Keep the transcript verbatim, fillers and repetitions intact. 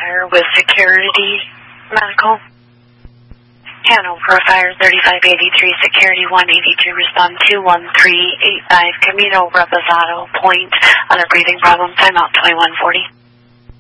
fire with Security Medical. Hanover Fire thirty-five eighty-three, Security one eighty-two, respond two one three eight five, Camino Reposado Point on a breathing problem, timeout twenty-one forty.